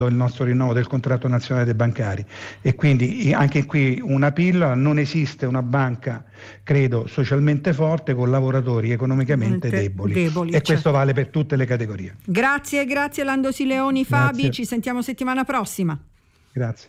il nostro rinnovo del contratto nazionale dei bancari, e quindi anche qui una pillola: non esiste una banca, credo, socialmente forte con lavoratori economicamente deboli, e certo. questo vale per tutte le categorie. Grazie Lando Sileoni. Fabi, ci sentiamo settimana prossima. Grazie.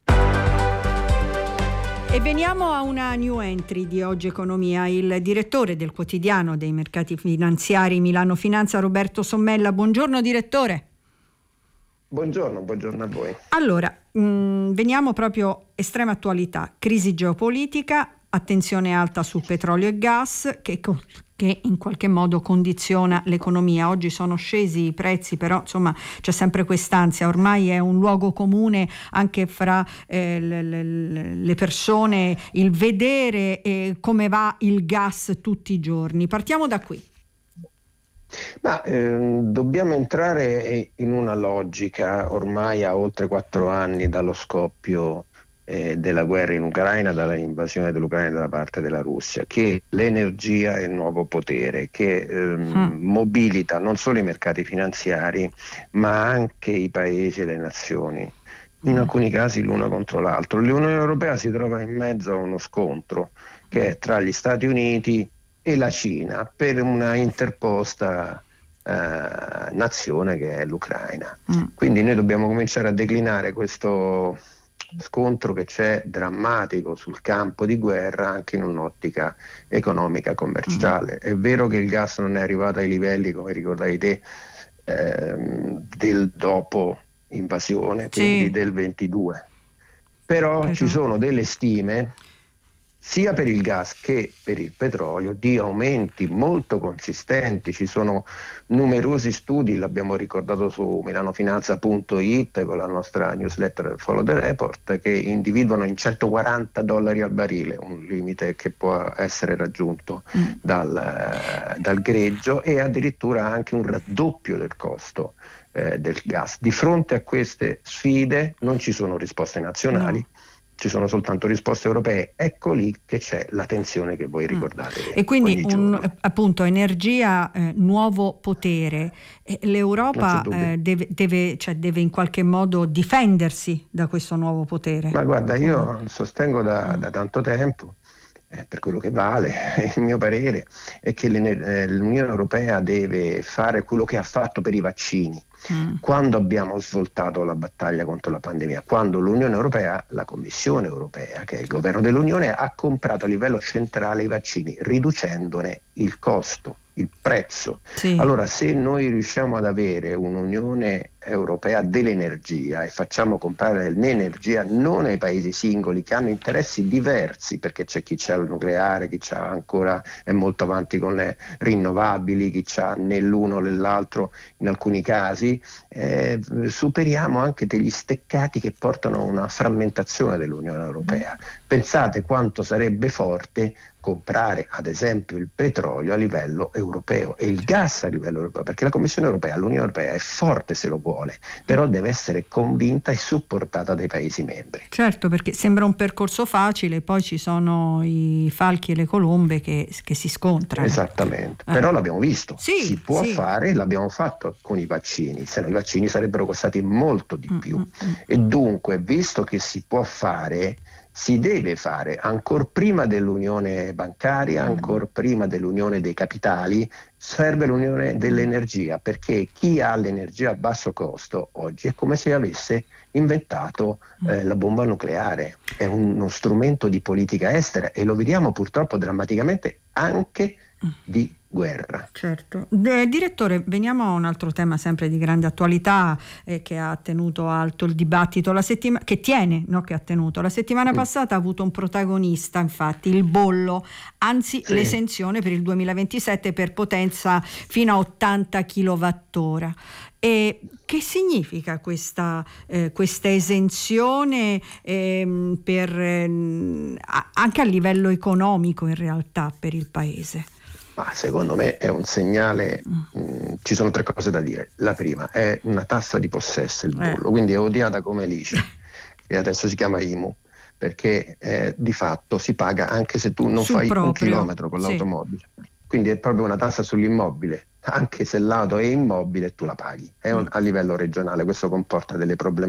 E veniamo a una new entry di Oggi Economia. Il direttore del quotidiano dei mercati finanziari Milano Finanza, Roberto Sommella. Buongiorno direttore. Buongiorno a voi. Allora, veniamo proprio estrema attualità, crisi geopolitica, attenzione alta su petrolio e gas che in qualche modo condiziona l'economia. Oggi sono scesi i prezzi, però insomma c'è sempre quest'ansia, ormai è un luogo comune anche fra le persone il vedere come va il gas tutti i giorni. Partiamo da qui. Ma dobbiamo entrare in una logica ormai a oltre 4 anni dallo scoppio della guerra in Ucraina, dall'invasione dell'Ucraina da parte della Russia, che l'energia è il nuovo potere che mobilita non solo i mercati finanziari ma anche i paesi e le nazioni, in alcuni casi l'uno contro l'altro. L'Unione Europea si trova in mezzo a uno scontro che è tra gli Stati Uniti e la Cina per una interposta nazione che è l'Ucraina. Quindi noi dobbiamo cominciare a declinare questo scontro che c'è drammatico sul campo di guerra anche in un'ottica economica commerciale. È vero che il gas non è arrivato ai livelli, come ricordavi te, del dopo invasione, quindi del 22, però ci sono delle stime sia per il gas che per il petrolio di aumenti molto consistenti. Ci sono numerosi studi, l'abbiamo ricordato su milanofinanza.it con la nostra newsletter Follow the Report, che individuano in $140 al barile, un limite che può essere raggiunto dal greggio, e addirittura anche un raddoppio del costo del gas. Di fronte a queste sfide non ci sono risposte nazionali, ci sono soltanto risposte europee. Ecco lì che c'è la tensione che voi ricordate. E quindi appunto energia, nuovo potere. L'Europa deve in qualche modo difendersi da questo nuovo potere. Ma guarda, io sostengo da tanto tempo, per quello che vale, il mio parere è che l'Unione Europea deve fare quello che ha fatto per i vaccini. Quando abbiamo svoltato la battaglia contro la pandemia, quando l'Unione Europea, la Commissione Europea, che è il governo dell'Unione, ha comprato a livello centrale i vaccini, riducendone il costo, il prezzo. Allora, se noi riusciamo ad avere un'Unione Europea dell'energia e facciamo comprare l'energia non ai paesi singoli che hanno interessi diversi, perché c'è chi c'ha il nucleare, chi c'ha ancora è molto avanti con le rinnovabili, chi c'ha né l'uno né l'altro in alcuni casi, superiamo anche degli steccati che portano a una frammentazione dell'Unione Europea. Pensate quanto sarebbe forte comprare ad esempio il petrolio a livello europeo e il gas a livello europeo, perché la Commissione Europea, l'Unione Europea è forte se lo vuole, però deve essere convinta e supportata dai Paesi membri. Certo, perché sembra un percorso facile, poi ci sono i falchi e le colombe che si scontrano. Esattamente, però l'abbiamo visto, si può fare, l'abbiamo fatto con i vaccini, se no i vaccini sarebbero costati molto di più. E dunque, visto che si può fare, si deve fare ancor prima dell'unione bancaria, ancor prima dell'unione dei capitali, serve l'unione dell'energia, perché chi ha l'energia a basso costo oggi è come se avesse inventato la bomba nucleare, è uno strumento di politica estera e lo vediamo purtroppo drammaticamente anche di guerra. Certo. Direttore, veniamo a un altro tema sempre di grande attualità che ha tenuto alto il dibattito la settimana passata. Ha avuto un protagonista, infatti, il bollo, anzi l'esenzione per il 2027 per potenza fino a 80 kWh. E che significa questa esenzione anche a livello economico in realtà per il paese? Ma secondo me è un segnale, ci sono 3 cose da dire. La prima è una tassa di possesso, il bollo, quindi è odiata come l'ICI e adesso si chiama IMU, perché di fatto si paga anche se tu non fai un chilometro con l'automobile. Quindi è proprio una tassa sull'immobile, anche se l'auto è immobile tu la paghi, a livello regionale. Questo comporta delle problematiche